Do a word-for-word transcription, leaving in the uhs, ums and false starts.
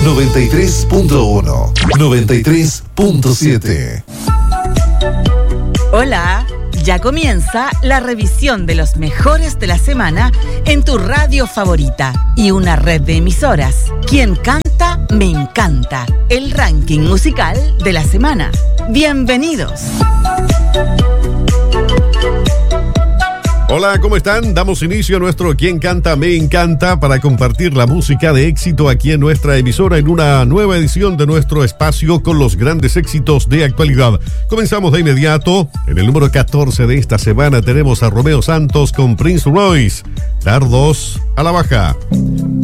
noventa y tres punto uno, noventa y tres punto siete. Hola, ya comienza la revisión de los mejores de la semana en tu radio favorita y una red de emisoras. Quien canta, me encanta. El ranking musical de la semana. Bienvenidos. Hola, ¿cómo están? Damos inicio a nuestro Quien Canta Me Encanta para compartir la música de éxito aquí en nuestra emisora en una nueva edición de nuestro espacio con los grandes éxitos de actualidad. Comenzamos de inmediato. En el número catorce de esta semana tenemos a Romeo Santos con Prince Royce. Dardos a la baja.